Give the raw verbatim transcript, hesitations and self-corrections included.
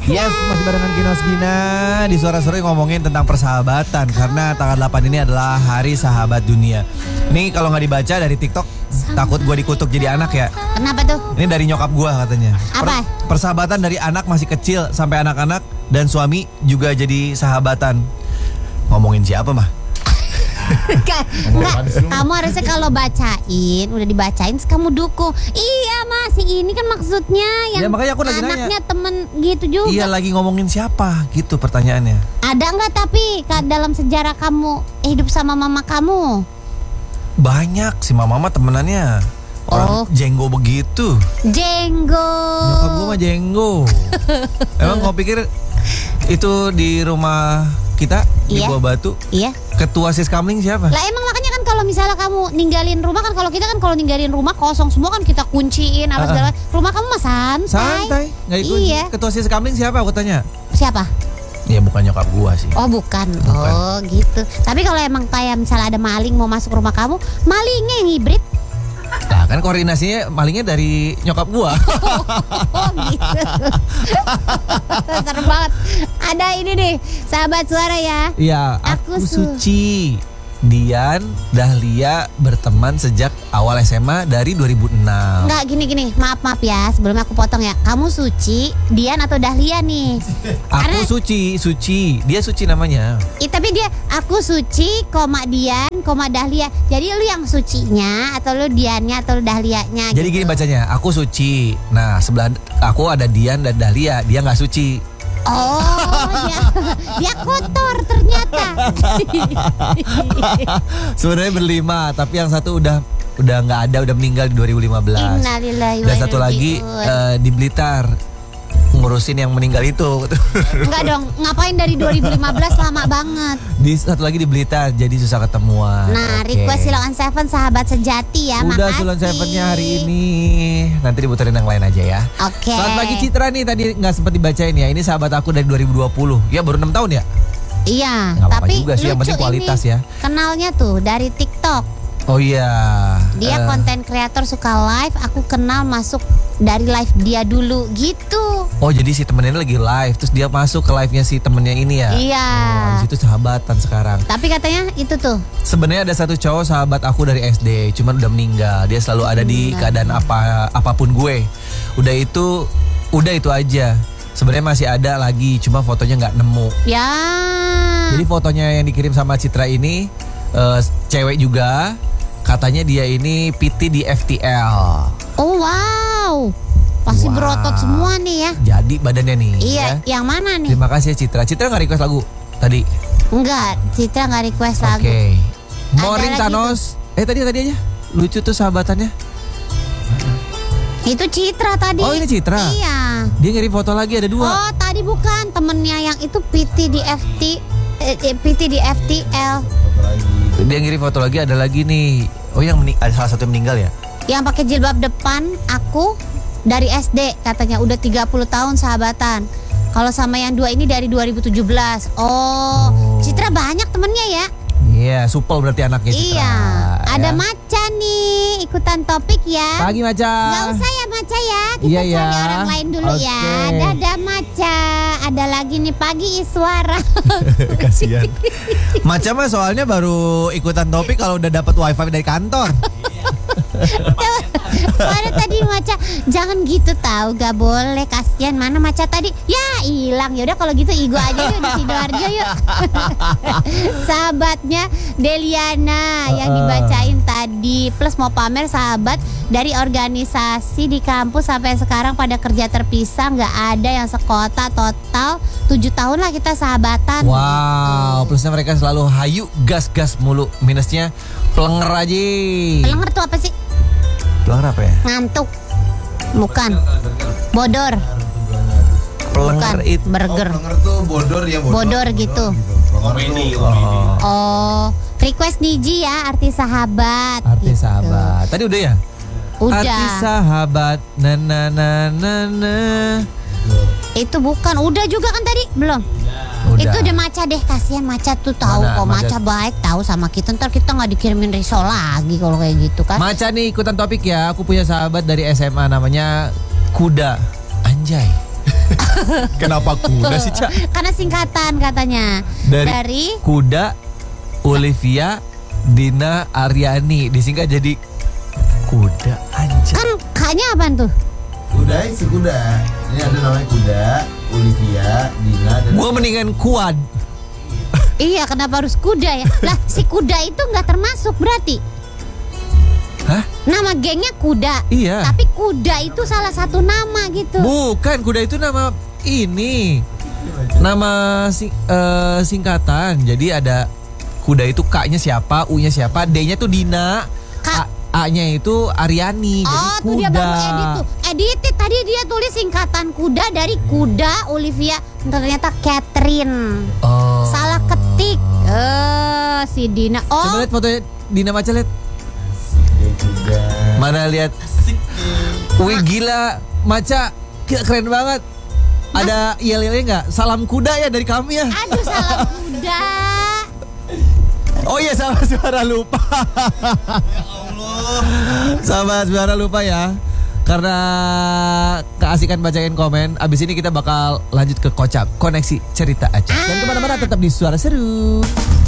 Yes, masih barengan Kinos Gina di Suara Sore ngomongin tentang persahabatan. Karena tanggal delapan ini adalah Hari Sahabat Dunia. Ini kalau nggak dibaca dari TikTok, takut gue dikutuk jadi anak ya. Kenapa tuh? Ini dari nyokap gue katanya. Apa? Per- persahabatan dari anak masih kecil sampai anak-anak dan suami juga jadi sahabatan. Ngomongin siapa mah? Enggak, kamu harusnya kalau bacain, udah dibacain, terus kamu dukung. Iya mas, ini kan maksudnya yang Ya, makanya aku lagi anaknya nanya. temen gitu juga. Iya, lagi ngomongin siapa gitu pertanyaannya. Ada nggak tapi ka- dalam sejarah kamu hidup sama mama kamu? Banyak si mama mama temenannya orang Oh. jenggo begitu. Jenggo. Nyokap gue mah jenggo. Emang kau pikir itu di rumah kita di Iya. Buah Batu Iya. ketua siskamling siapa? Lah emang makanya kan kalau misalnya kamu ninggalin rumah kan, kalau kita kan kalau ninggalin rumah kosong semua kan kita kunciin apa Uh-uh. segala. Rumah kamu mah santai. Santai, nggak dikunci. Iya. Ketua siskamling siapa aku tanya? Siapa? Ya bukan nyokap gua sih. Oh bukan. Bukan. Oh gitu. Tapi kalau emang kayak misalnya ada maling mau masuk rumah kamu, malingnya yang hibrid. Nah kan koordinasinya malingnya dari nyokap gua. Oh gitu. Serem banget. Ada ini nih, sahabat suara ya. Iya, Aku aku, su- Suci. Dian, Dahlia berteman sejak awal S M A dari dua ribu enam. Enggak gini-gini, maaf-maaf ya, sebelumnya aku potong ya. Kamu Suci, Dian atau Dahlia nih? Aku Karena Suci, Suci. Dia Suci namanya. Ih, tapi dia aku Suci, koma Dian, koma Dahlia. Jadi lu yang Sucinya atau lu Diannya atau lu Dahlianya Jadi gitu. gini bacanya, aku Suci. Nah, sebelah aku ada Dian dan Dahlia. Dia nggak suci. Oh, dia, dia kotor ternyata. Sebenarnya berlima, tapi yang satu udah udah nggak ada, udah meninggal di dua ribu lima belas. Innalillahi wa Dan inna satu lagi ilaihi eh, di Blitar ngurusin yang meninggal itu. Enggak dong, ngapain dari dua ribu lima belas lama banget. Di satu lagi di Blitar, jadi susah ketemuan. Nah, Oke. request Siloan Seven sahabat sejati ya. Udah makasih. Sulan Seven-nya hari ini. Nanti diputerin yang lain aja ya. Oke. Selamat pagi Citra nih, tadi nggak sempat dibacain ya. Ini sahabat aku dari dua ribu dua puluh. Ya baru enam tahun ya. Iya, Nggak apa-apa tapi juga sih, yang lucu penting kualitas ini. ya. Kenalnya tuh dari TikTok. Oh iya. Dia Eh, konten kreator suka live, aku kenal masuk dari live dia dulu gitu. Oh jadi si temennya lagi live, terus dia masuk ke live-nya si temennya ini ya. Iya. Oh, di situ sahabatan sekarang. Tapi katanya itu tuh. Sebenarnya ada satu cowok sahabat aku dari S D, cuman udah meninggal. Dia selalu ada di Nah. keadaan apa apapun gue. Udah itu, udah itu aja. Sebenarnya masih ada lagi, cuma fotonya nggak nemu. Ya. Jadi fotonya yang dikirim sama Citra ini eh, cewek juga. Katanya dia ini P T di F T L. Oh wow. Pasti Wow. berotot semua nih ya. Jadi badannya nih. Iya, ya. yang mana nih? Terima kasih ya Citra. Citra nggak request lagu tadi? Enggak, Citra nggak request Oke. lagu. Morning lagi Thanos. Eh tadi tadi aja. Lucu tuh sahabatannya. Itu Citra tadi. Oh ini Citra. Iya. Dia ngirim foto lagi ada dua. Oh tadi bukan temennya yang itu P T di F T eh, eh, P T di F T L Dia ngirim foto lagi ada lagi nih. Oh yang mening- ada salah satu yang meninggal ya? yang pakai jilbab depan. Aku dari S D katanya udah tiga puluh tahun sahabatan. Kalau sama yang dua ini dari dua ribu tujuh belas. Oh, Oh. Citra banyak temennya ya. Iya, supel berarti anaknya Citra. Iya. Ada ya. Maca nih ikutan topik ya. Pagi Maca. Gak usah ya Maca ya. Kita Iya, cari ya. orang lain dulu ya. Oke. Dadah Maca. Ada lagi nih pagi Iswara. Kasihan. Maca mah soalnya baru ikutan topik kalau udah dapat wifi dari kantor. Mana tadi Maca, jangan gitu tahu, gak boleh, kasihan. Mana Maca tadi? Ya hilang. Yaudah kalau gitu Igo aja yuk di Sidoarjo yuk. Sahabatnya Deliana yang dibacain tadi. Plus mau pamer sahabat dari organisasi di kampus sampai sekarang pada kerja terpisah, nggak ada yang sekota. Total tujuh tahun lah kita sahabatan. Wow, plusnya mereka selalu hayu gas-gas mulu. Minusnya pelenger aja. Pelenger tuh apa sih? Pelenger apa ya? Ngantuk. Bukan. Bodor. Pelenger Bukan. itu. Burger. Pelenger tuh bodor ya bodor. Bodor gitu. Komedi. Oh, Oh, request Niji ya, artis sahabat. artis gitu. sahabat. Tadi udah ya? Udah. Artis sahabat. Na na na na na. Itu bukan. Udah juga kan tadi? Belum. Udah. Itu udah Maca deh, kasihan Maca tuh tahu Mana, kok Maca? Maca baik tahu sama kita. Ntar kita nggak dikirimin risol lagi kalau kayak gitu kan. Maca nih ikutan topik ya. Aku punya sahabat dari S M A namanya Kuda. Anjay. Kenapa kuda sih, Cak? Karena singkatan katanya. Dari, Dari kuda Olivia Dina Aryani disingkat jadi kuda anjir. kan kaknya apaan tuh? Kuda si kuda. Ini ada namanya kuda, Olivia, Dina dan Gua mendingan kuad. Iya, kenapa harus kuda ya? Lah, si kuda itu nggak termasuk berarti. Hah? Nama gengnya kuda. Iya. Tapi kuda itu salah satu nama gitu. Bukan, kuda itu nama ini. Nama sing, eh, singkatan. Jadi ada kuda itu K-nya siapa, U-nya siapa, D-nya tuh Dina, Ka- A- A-nya itu Aryani. Jadi Oh, tuh dia kuda. baru edit tuh. Edited tadi dia tulis singkatan kuda dari kuda Olivia, ternyata Catherine. Oh. Salah ketik. Eh, si Dina. Coba Oh, lihat fotonya Dina Maca, lihat. dia kuda. Mana lihat? Wih gila, Maca, gila, keren banget. Ada yel-yelnya nggak? Salam kuda ya dari kami ya. aduh salah kuda. Oh iya, sahabat suara lupa. Sahabat suara lupa ya. Karena keasikan bacain komen, abis ini kita bakal lanjut ke Kocak Koneksi Cerita Aceh. Dan kemana-mana tetap di Suara Seru.